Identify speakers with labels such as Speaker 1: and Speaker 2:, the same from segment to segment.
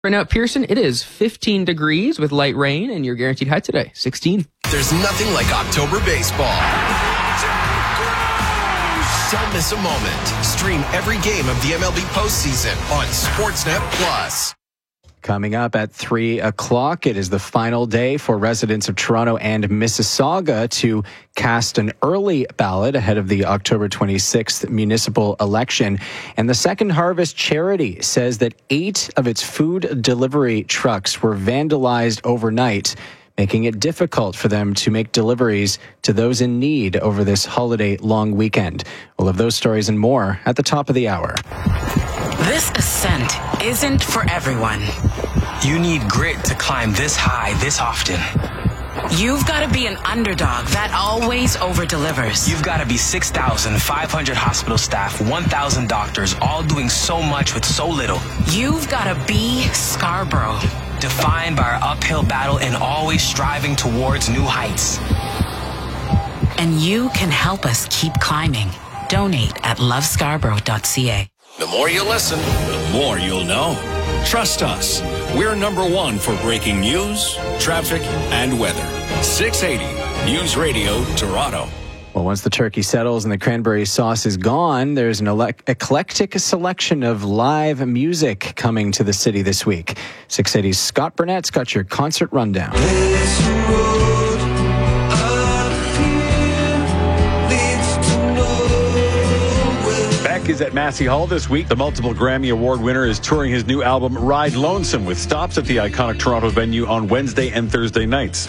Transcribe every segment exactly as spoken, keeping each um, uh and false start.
Speaker 1: Right now at Pearson, it is fifteen degrees with light rain, and your guaranteed high today, sixteen.
Speaker 2: There's nothing like October baseball. Don't miss a moment. Stream every game of the M L B postseason on Sportsnet Plus.
Speaker 3: Coming up at three o'clock, it is the final day for residents of Toronto and Mississauga to cast an early ballot ahead of the October twenty-sixth municipal election. And the Second Harvest charity says that eight of its food delivery trucks were vandalized overnight, making it difficult for them to make deliveries to those in need over this holiday long weekend. We'll have those stories and more at the top of the hour.
Speaker 4: This ascent isn't for everyone.
Speaker 5: You need grit to climb this high this often.
Speaker 4: You've got to be an underdog that always over-delivers.
Speaker 5: You've got to be six thousand five hundred hospital staff, one thousand doctors, all doing so much with so little.
Speaker 4: You've got to be Scarborough.
Speaker 5: Defined by our uphill battle and always striving towards new heights.
Speaker 4: And you can help us keep climbing. Donate at love scarborough dot c a.
Speaker 2: The more you listen,
Speaker 6: the more you'll know. Trust us. We're number one for breaking news, traffic, and weather. six eighty News Radio, Toronto.
Speaker 3: Well, once the turkey settles and the cranberry sauce is gone, there's an ele- eclectic selection of live music coming to the city this week. six eighty's Scott Burnett's got your concert rundown.
Speaker 7: Is at Massey Hall this week. The multiple Grammy Award winner is touring his new album Ride Lonesome with stops at the iconic Toronto venue on Wednesday and Thursday nights.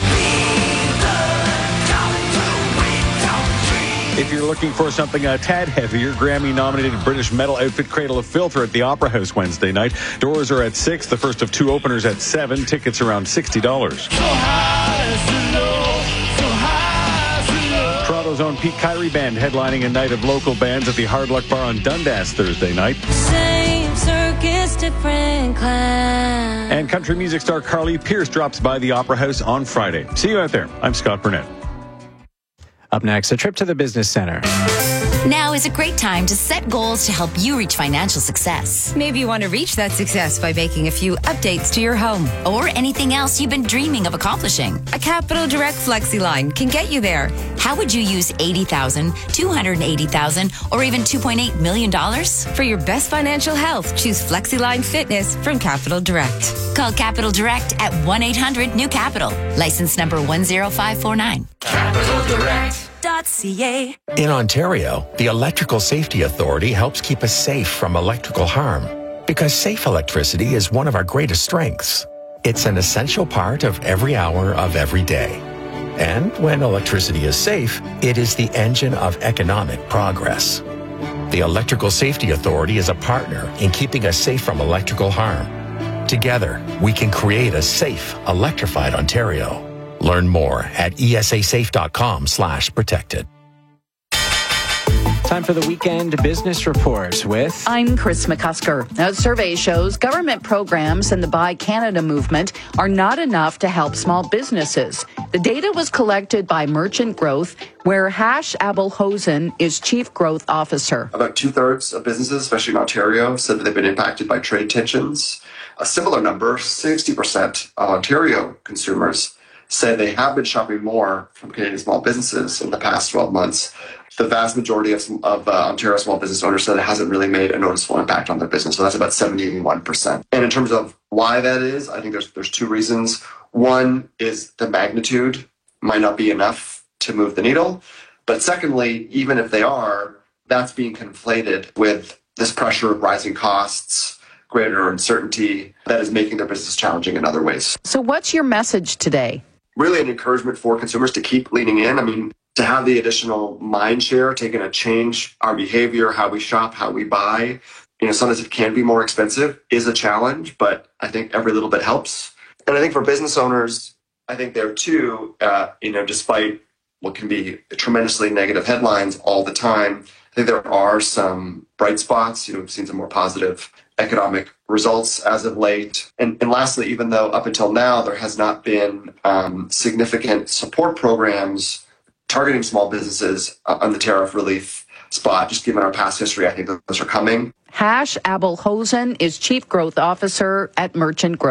Speaker 7: If you're looking for something a tad heavier, Grammy-nominated British metal outfit Cradle of Filth are at the Opera House Wednesday night. Doors are at six, the first of two openers at seven. Tickets around sixty dollars. Toronto's own Pete Kyrie Band headlining a night of local bands at the Hard Luck Bar on Dundas Thursday night.
Speaker 8: Same circus, different clown.
Speaker 7: And country music star Carly Pearce drops by the Opera House on Friday. See you out there. I'm Scott Burnett.
Speaker 3: Up next, a trip to the Business Center.
Speaker 9: Now is a great time to set goals to help you reach financial success.
Speaker 10: Maybe you want to reach that success by making a few updates to your home.
Speaker 9: Or anything else you've been dreaming of accomplishing.
Speaker 10: A Capital Direct FlexiLine can get you there.
Speaker 9: How would you use eighty thousand dollars, two hundred eighty thousand dollars, or even two point eight million dollars?
Speaker 10: For your best financial health, choose FlexiLine Fitness from Capital Direct.
Speaker 9: Call Capital Direct at one eight hundred new capital. License number one zero five four nine.
Speaker 8: Capital Direct. .ca.
Speaker 11: In Ontario, the Electrical Safety Authority helps keep us safe from electrical harm because safe electricity is one of our greatest strengths. It's an essential part of every hour of every day. And when electricity is safe, it is the engine of economic progress. The Electrical Safety Authority is a partner in keeping us safe from electrical harm. Together, we can create a safe, electrified Ontario. Learn more at esasafe.com slash protected.
Speaker 3: Time for the Weekend Business Report with...
Speaker 12: I'm Chris McCusker. A survey shows government programs and the Buy Canada movement are not enough to help small businesses. The data was collected by Merchant Growth, where Hash Abelhosen is Chief Growth Officer.
Speaker 13: About two-thirds of businesses, especially in Ontario, said that they've been impacted by trade tensions. A similar number, sixty percent of Ontario consumers said they have been shopping more from Canadian small businesses in the past twelve months. The vast majority of, of uh, Ontario small business owners said it hasn't really made a noticeable impact on their business. So that's about seventy-one percent. And in terms of why that is, I think there's there's two reasons. One is the magnitude might not be enough to move the needle. But secondly, even if they are, that's being conflated with this pressure of rising costs, greater uncertainty that is making their business challenging in other ways.
Speaker 12: So what's your message today?
Speaker 13: Really an encouragement for consumers to keep leaning in. I mean, to have the additional mind share, taking a change our behavior, how we shop, how we buy. You know, sometimes it can be more expensive, is a challenge, but I think every little bit helps. And I think for business owners, I think there too, uh, you know, despite what can be tremendously negative headlines all the time, I think there are some bright spots. You know, we've seen some more positive economic results as of late. And, and lastly, even though up until now there has not been um, significant support programs targeting small businesses uh, on the tariff relief spot, just given our past history, I think those are coming.
Speaker 12: Hash Abelhosen is Chief Growth Officer at Merchant Growth.